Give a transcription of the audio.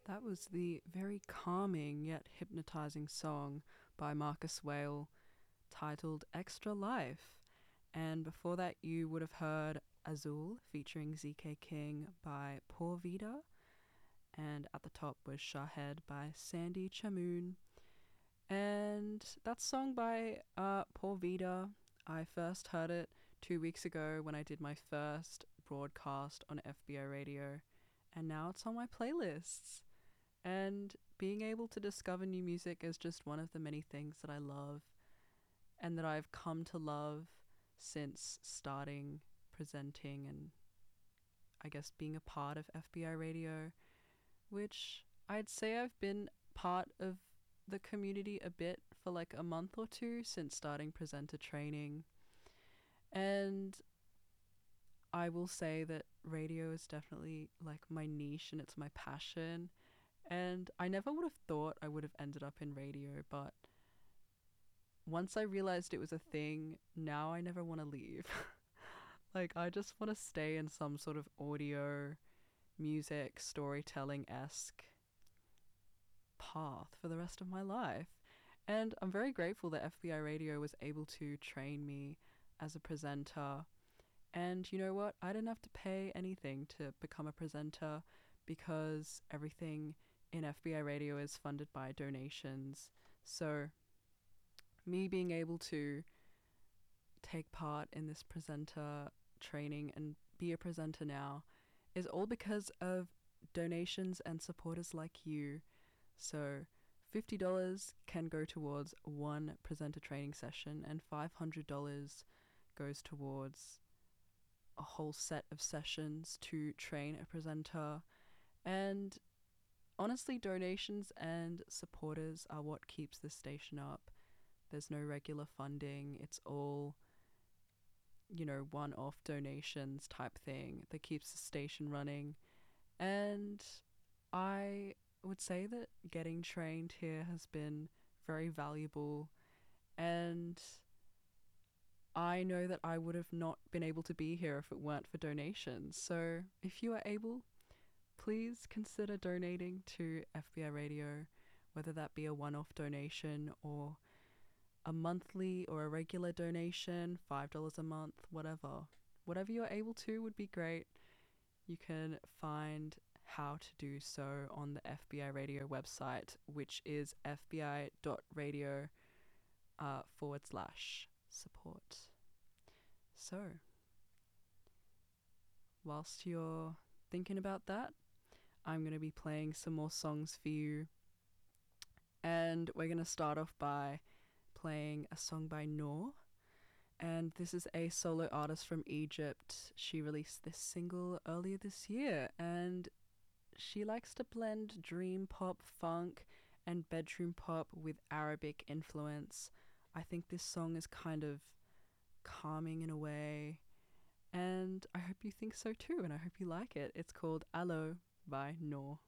That was the very calming yet hypnotizing song by Marcus Whale titled Extra Life. And before that, you would have heard Azul featuring ZK King by Poor Vida. And at the top was Shahed by Sandy Chamoun. And that song by Poor Vida, I first heard it 2 weeks ago when I did my first broadcast on FBI Radio. And now it's on my playlists. And being able to discover new music is just one of the many things that I love and that I've come to love since starting presenting and I guess being a part of FBI Radio, which I'd say I've been part of the community a bit for like a month or two since starting presenter training. And I will say that radio is definitely like my niche and it's my passion. And I never would have thought I would have ended up in radio, but once I realized it was a thing, now I never want to leave. Like, I just want to stay in some sort of audio, music, storytelling-esque path for the rest of my life. And I'm very grateful that FBI Radio was able to train me as a presenter. And you know what? I didn't have to pay anything to become a presenter because everything in FBI Radio is funded by donations. So me being able to take part in this presenter training and be a presenter now is all because of donations and supporters like you. So $50 can go towards one presenter training session and $500 goes towards a whole set of sessions to train a presenter. And honestly, donations and supporters are what keeps this station up. There's no regular funding. It's all, one-off donations type thing that keeps the station running. And I would say that getting trained here has been very valuable. And I know that I would have not been able to be here if it weren't for donations. So if you are able, please consider donating to FBI Radio, whether that be a one-off donation or a monthly or a regular donation, $5 a month, whatever. Whatever you're able to would be great. You can find how to do so on the FBI Radio website, which is fbi.radio /support. So, whilst you're thinking about that, I'm going to be playing some more songs for you. And we're going to start off by playing a song by Noor. And this is a solo artist from Egypt. She released this single earlier this year, and she likes to blend dream pop, funk, and bedroom pop with Arabic influence. I think this song is kind of calming in a way, and I hope you think so too, and I hope you like it. It's called Allo by Noor.